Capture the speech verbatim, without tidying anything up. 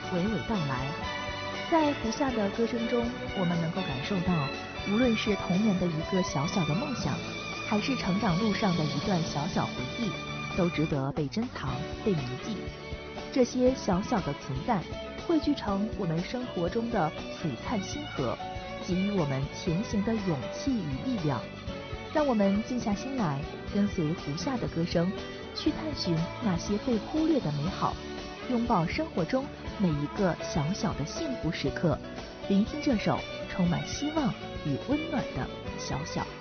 娓娓道来。在胡夏的歌声中，我们能够感受到，无论是童年的一个小小的梦想，还是成长路上的一段小小回忆，都值得被珍藏、被铭记。这些小小的情感，汇聚成我们生活中的璀璨星河，给予我们前行的勇气与力量。让我们静下心来，跟随胡夏的歌声，去探寻那些被忽略的美好，拥抱生活中每一个小小的幸福时刻，聆听这首充满希望与温暖的《小小》。